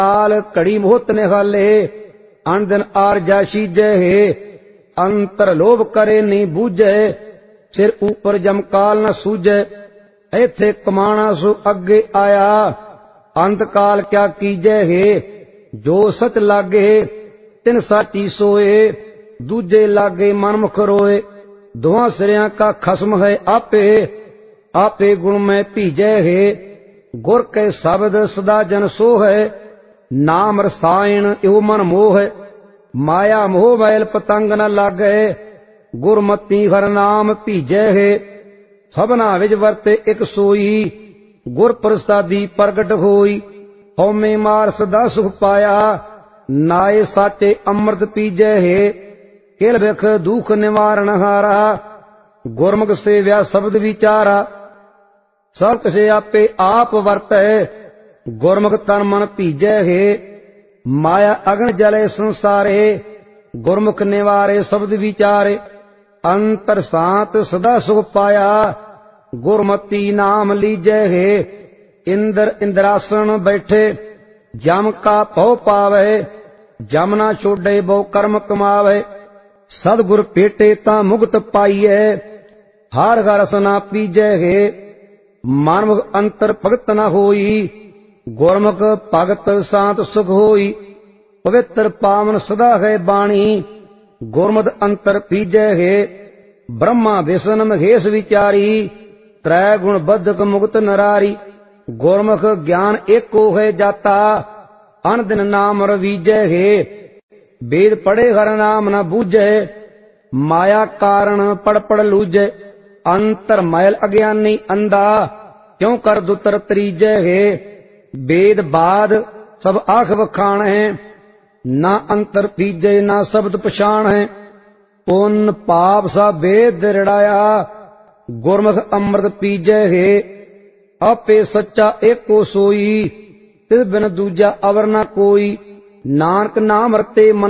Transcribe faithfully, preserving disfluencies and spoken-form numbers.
काल घड़ी मोहत निहाले अन दिन आर जा शीजे है अंतर लोभ करे नहीं बूझे सिर ऊपर जमकाल न सूझे इथे कमाना सो अगे आया अंत काल क्या कीजे है जो सच लागे तिन साची सोए दूजे लागे मनमुख रोए दोहां सिरिया का खसम है आपे आपे गुण में भीजे है गुर के शब्द सदा जन सो है नाम रसायन यो मन मोह माया मोह बैल पतंग न लागे गुरमती हर नाम भीजे है सबना विच वरते एक सोई गुर प्रसादी प्रगट होई हौमे मार सदा सुख पाया नाए साचे अमृत पीजे है किल बिख दुख निवारण हारा गुरमुख सेव्या शब्द विचारा सब कुछ आपे आप वरत है गुरमुख तन मन भीजे है माया अग्न जले संसारे गुरमुख निवारे शब्द विचारे अंतर शांत सदा सुख पाया गुरमती नाम लीजे है इंद्र इंद्रासन बैठे जम का पौ पावे जम ना छोड़े बहु कर्म कमावे सदगुर पेटे ता मुक्त पाइए हर घर रसना पीजे है मानव अंतर भगत न होई गुरमुख भगत शांत सुख होई पवित्र पावन सदा है बाणी गुरमत अंतर पीजे है ब्रह्मा विष्णु महेश विचारी त्रै गुण बद्धक मुक्त नरारी गुरमुख ज्ञान एको है जाता अन दिन नाम रवीजे है वेद पढ़े हर नाम न बूझे माया कारण पड़ पड़ लूझे अंतर मैल अज्ञानी अंधा क्यों कर दुतर त्रीजे है वेद बाद सब आख बखान है ना अंतर पीजे ना शब्द पछाण है पुन पाप सा वेद रिड़ाया गुरमुख अमृत पीजे है आपे सच्चा एको सोई तिस बिन दूजा अवर न कोई नानक नाम रते मन